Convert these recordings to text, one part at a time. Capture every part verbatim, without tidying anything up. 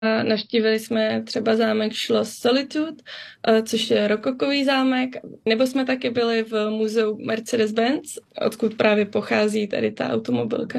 Navštívili jsme třeba zámek Schloss Solitude, což je rokokový zámek, nebo jsme taky byli v muzeu Mercedes-Benz, odkud právě pochází tady ta automobilka.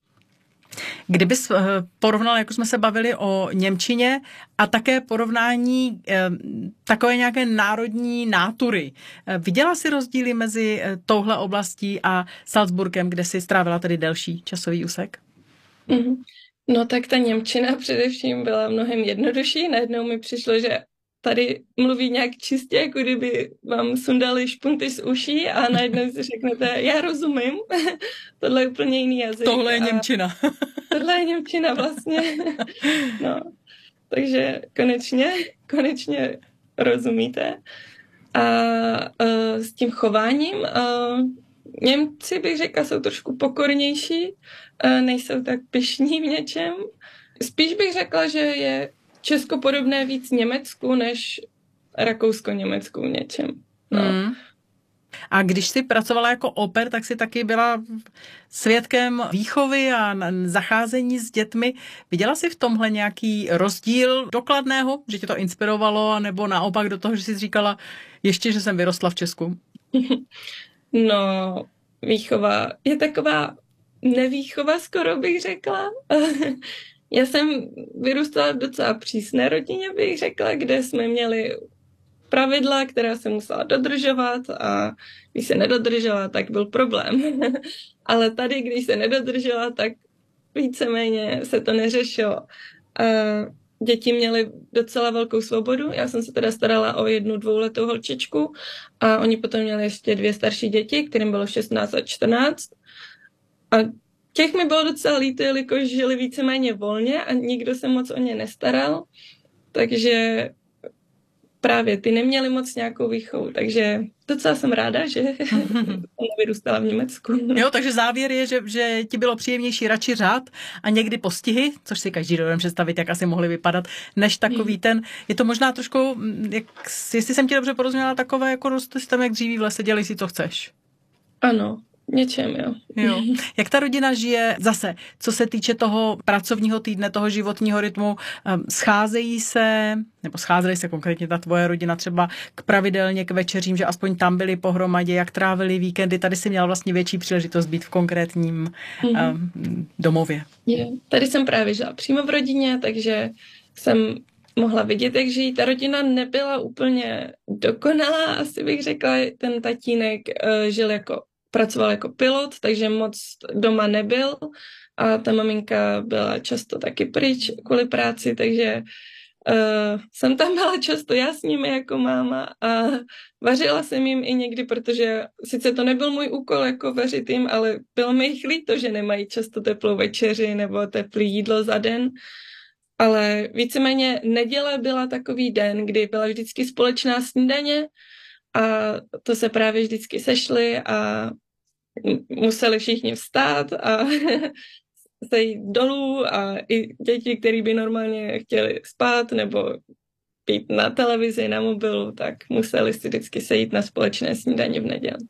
Kdybys porovnal, jako jsme se bavili o němčině, a také porovnání eh, takové nějaké národní nátury. Viděla jsi rozdíly mezi touhle oblastí a Salzburgem, kde jsi strávila tedy delší časový úsek? Mm-hmm. No tak ta němčina především byla mnohem jednodušší. Najednou mi přišlo, že tady mluví nějak čistě, jako kdyby vám sundali špunty z uší a najednou si řeknete, já rozumím, tohle je úplně jiný jazyk. Tohle je němčina. Tohle je němčina vlastně. No, takže konečně, konečně rozumíte. A uh, s tím chováním uh, Němci, bych řekla, jsou trošku pokornější, uh, nejsou tak pyšní v něčem. Spíš bych řekla, že je Česko podobné víc Německu, než Rakousko-Německu v něčem. No. Mm. A když jsi pracovala jako oper, tak jsi taky byla svědkem výchovy a zacházení s dětmi. Viděla jsi v tomhle nějaký rozdíl dokladného, že tě to inspirovalo, nebo naopak do toho, že jsi říkala, ještě, že jsem vyrostla v Česku? No, výchova je taková nevýchova, skoro bych řekla. Já jsem vyrůstala v docela přísné rodině, bych řekla, kde jsme měli pravidla, která se musela dodržovat a když se nedodržela, tak byl problém. Ale tady, když se nedodržela, tak víceméně se to neřešilo. A děti měly docela velkou svobodu. Já jsem se teda starala o jednu dvouletou holčičku a oni potom měli ještě dvě starší děti, kterým bylo šestnáct a čtrnáct. A těch mi bylo docela líto, jelikož žili víceméně volně a nikdo se moc o ně nestaral. Takže právě ty neměli moc nějakou výchovu, takže docela jsem ráda, že jsem vyrůstala v Německu. Jo, takže závěr je, že, že ti bylo příjemnější radši řád a někdy postihy, což si každý dovedeme představit, jak asi mohly vypadat, než takový ten, je to možná trošku, jak, jestli jsem ti dobře porozuměla, takové jako rostl tam jak dříví v lese, dělej si, co chceš. Ano. Něčem, jo. jo. Jak ta rodina žije zase, co se týče toho pracovního týdne, toho životního rytmu, scházejí se, nebo scházeli se konkrétně ta tvoje rodina třeba k pravidelně k večeřím, že aspoň tam byli pohromadě, jak trávili víkendy, tady si měla vlastně větší příležitost být v konkrétním mm-hmm. um, domově. Je. Tady jsem právě žila přímo v rodině, takže jsem mohla vidět, jak žijí. Ta rodina nebyla úplně dokonalá, asi bych řekla, ten tatínek uh, žil jako pracoval jako pilot, takže moc doma nebyl a ta maminka byla často taky pryč kvůli práci, takže uh, jsem tam byla často já s nimi jako máma a vařila jsem jim i někdy, protože sice to nebyl můj úkol jako vařit jim, ale bylo mi jich líto, že nemají často teplou večeři nebo teplý jídlo za den. Ale víceméně neděle byla takový den, kdy byla vždycky společná snídaně a to se právě vždycky sešli a museli všichni vstát a sejít dolů a i děti, které by normálně chtěli spát nebo být na televizi, na mobilu, tak museli si vždycky sejít na společné snídaně v neděli.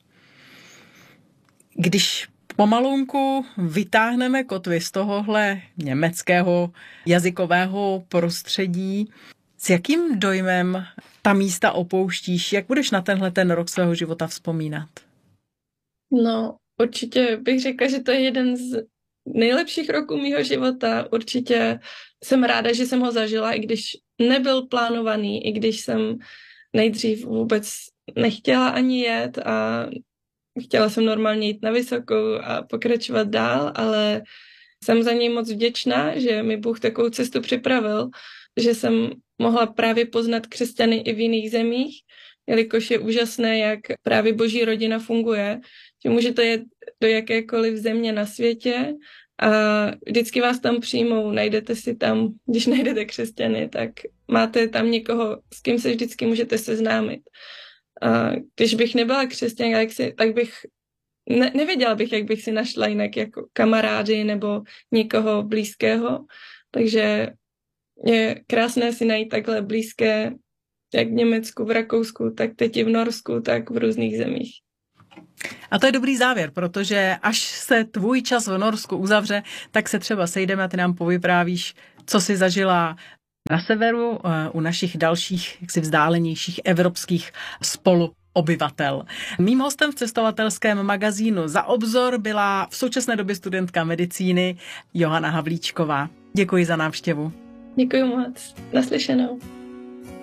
Když pomalunku vytáhneme kotvy z tohohle německého jazykového prostředí, s jakým dojmem ta místa opouštíš? Jak budeš na tenhle ten rok svého života vzpomínat? No, určitě bych řekla, že to je jeden z nejlepších roků mýho života. Určitě jsem ráda, že jsem ho zažila, i když nebyl plánovaný, i když jsem nejdřív vůbec nechtěla ani jet a chtěla jsem normálně jít na vysokou a pokračovat dál, ale jsem za něj moc vděčná, že mi Bůh takovou cestu připravil, že jsem mohla právě poznat křesťany i v jiných zemích, jelikož je úžasné, jak právě Boží rodina funguje, že můžete jet do jakékoliv země na světě a vždycky vás tam přijmou, najdete si tam, když najdete křesťany, tak máte tam někoho, s kým se vždycky můžete seznámit. A když bych nebyla křesťanka, tak, si, tak bych ne, nevěděla bych, jak bych si našla jinak jako kamarády nebo někoho blízkého, takže je krásné si najít takhle blízké, jak v Německu, v Rakousku, tak teď i v Norsku, tak v různých zemích. A to je dobrý závěr, protože až se tvůj čas v Norsku uzavře, tak se třeba sejdeme a ty nám povyprávíš, co jsi zažila na severu u našich dalších, jaksi vzdálenějších evropských spoluobyvatel. Mým hostem v cestovatelském magazínu Za obzor byla v současné době studentka medicíny Johana Havlíčková. Děkuji za návštěvu. Děkuji moc. Naslyšenou.